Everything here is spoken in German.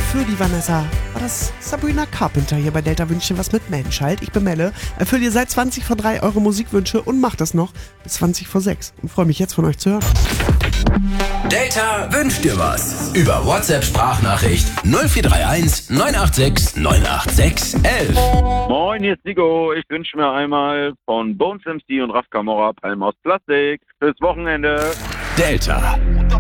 für die Vanessa war das Sabrina Carpenter hier bei Delta Wünscht dir was mit Menschheit. Ich bin Melle, erfülle dir seit 20 vor 3 eure Musikwünsche und mach das noch bis 20 vor 6 und freue mich jetzt von euch zu hören. Delta wünscht dir was. Über WhatsApp-Sprachnachricht 0431 986 986 11. Moin, hier ist Nico. Ich wünsche mir einmal von Bones MC und Raf Camora Palm aus Plastik fürs Wochenende. Delta.